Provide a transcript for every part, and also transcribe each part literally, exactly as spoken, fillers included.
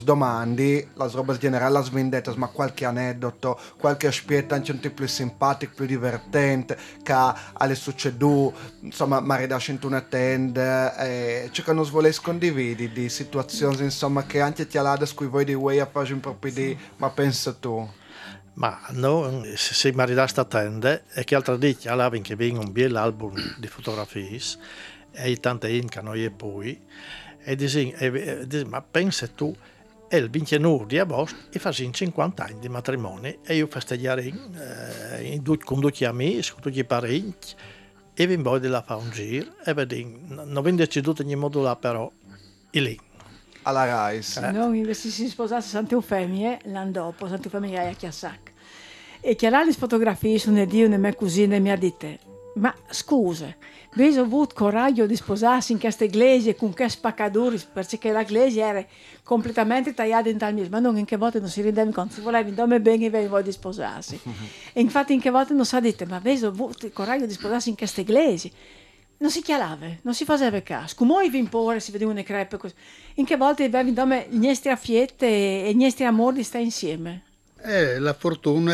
Domandi, la roba generale, la svendetta, ma qualche aneddoto, qualche aspetto anche un po' più simpatico, più divertente, che alle succeduto, insomma, magari da una tenda, eh, cioè che non volessi condividere di situazioni, insomma, che anche ti alade con voi di voi a fare un proprio di, ma pensa tu. Ma no, se si maridasse a tende e che altra dice, allora che viene un bel album di fotografie e tante in che noi e poi e dici, e, e, dici, ma pensa tu è il ventinove di agosto e fa cinquanta anni di matrimonio e io festeggiare eh, in, con tutti gli amici, con tutti i parenti e vi voglio la fa un giro e vedi, non vi deciduto in modo là però è lì. Alla Rais. Eh. Non invece si sposasse Sante Eufemie l'anno dopo, Sante Eufemie a Chiasac. E che là le fotografie sono di una mia cugina e mi ha detto, ma scusa, avete avuto coraggio di sposarsi in questa iglesia con che spaccaduri, perché la iglesia era completamente tagliata in tal mismo, ma non in che volte non si rendeva conto, si voleva indome bene e voglia di sposarsi. E infatti in che volte non si è detto, ma avete avuto il coraggio di sposarsi in questa iglesia? Non si chialava, non si faceva caso. Come vi impore si vedevano le crepe così. In che volte avevi indome i nostri affiette e i nostri amori di stare insieme? Eh, la fortuna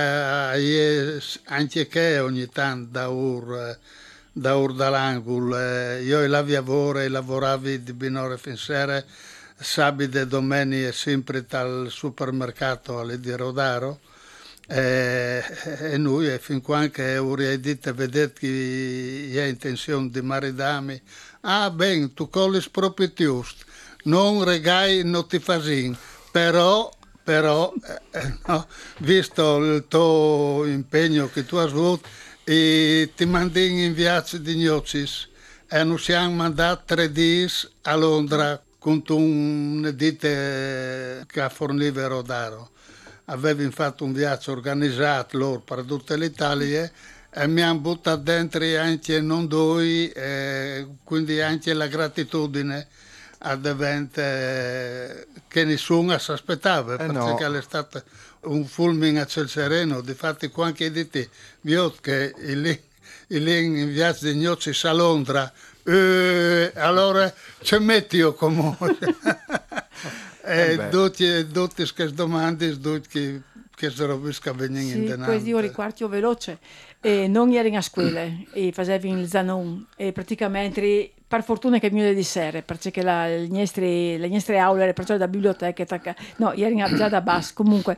è anche che ogni tanto da ur, da ur dall'angolo. Eh, io la lavoro e lavoravi di binore fin sera, sabato e domenica sempre dal supermercato alle di Rodaro. Eh, e noi fin qua che avrei detto vedete che ha intenzione di maridarmi, ah ben tu colli proprio giusto, non regai non ti fasin, però però eh, no, visto il tuo impegno che tu hai avuto e ti mandi in viaggio di Gnoccis e non siamo mandati tre giorni a Londra con un dite che forniva Rodaro. Avevi fatto un viaggio organizzato loro per tutta l'Italia e mi hanno buttato dentro anche non due, eh, quindi anche la gratitudine ad evento eh, che nessuno si aspettava, Eh perché no. è stato un fulmine a ciel sereno. Difatti quanti di te, vi ho che lì in viaggio di Gnocchi a Londra, eh, allora ci metti io comunque. Eh E beh. tutte queste domande, tutte queste robe che vengono in Sì, denaro. questo io ricordo veloce. E non ero a scuola e facevo il zanon e praticamente per fortuna che mi di sera perché la, le, nostre, le nostre aule erano perciò da biblioteca tacca, no, ero già da basso comunque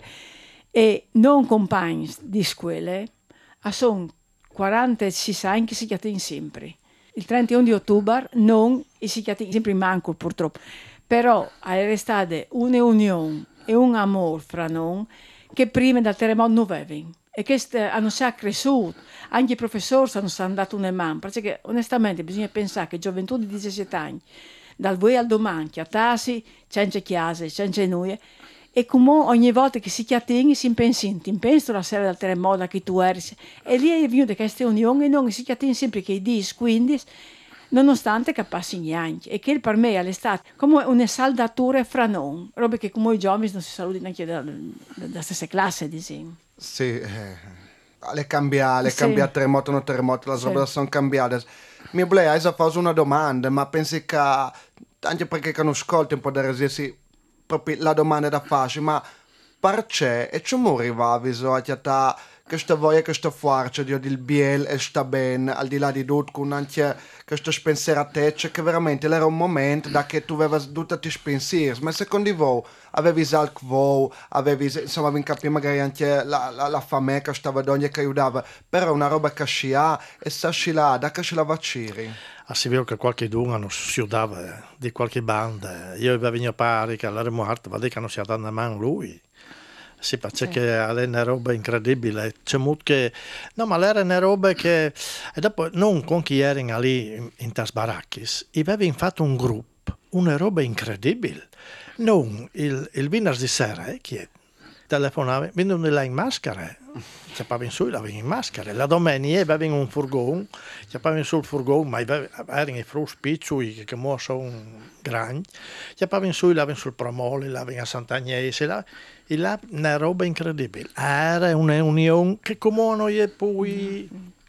e non compagni di scuola sono quarantasei anni che si chiamano sempre il trentuno di ottobre non si chiamano sempre in manco purtroppo però è stata un'unione e un amore fra noi che prima del terremoto non avevano. E che hanno già cresciuto, anche i professori hanno dato una mano, perché onestamente bisogna pensare che gioventù di diciassette anni, dal voi al domani, chiattasi, senza chiase, senza noi, e come ogni volta che si chiatting si pensa, ti penso la sera del terremoto che tu eri, e lì è venuta questa unione e non si chiatting sempre che i dieci, quindici, nonostante che passi gli anni, e che per me è stato come una saldatura fra noi, roba che come i giovani non si salutano neanche da, da stessa classe, diciamo. Sì, eh, le cambiate, le Sì. cambiate terremoto, non terremoto, le Sì. robe sono cambiate. Mi volevo fare una domanda, ma pensi che, anche perché non ascolti un po' da resistere, proprio la domanda è da fare, ma perché e ci arriva a che ta questa voglia, questa forza di il biel e sta bene, al di là di tutto, con anche questa spensieratezza, che veramente era un momento da che tu avevi tutti questi pensieri, ma secondo voi avevi il quo, avevi, insomma, avevi capito magari anche la, la, la fame che stava donna che aiutava, però è una roba che si ha e si là, da che si la vacciri. Ah, si vede che qualche d'uno non si udava di qualche banda. Io avevo mio padre che era morto, ma che non si è dato una mano lui. Sì, perché Sì. era una roba incredibile. C'è molto che... No, ma era una roba che... E dopo, non con chi erano lì in, in tas baracchis, avevano fatto un gruppo, una roba incredibile. Non, il, il venerdì sera, eh, che telefonava, venivano là in maschera, chiappavano su, l'avevano in maschera. La domenica avevano un furgone, chiappavano sul furgone, ma erano i frutti piccoli che mo sono grandi, chiappavano su, l'avevano sul Promole, l'avevano a Sant'Agnese, là, e là una roba incredibile. Era una unione che come noi e poi...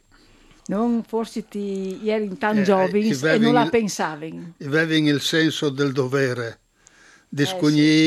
Non forse ti eri tan Eh, giovani i e non la avevi- pensavi. Avevano il senso del dovere di Eh, scugni sì.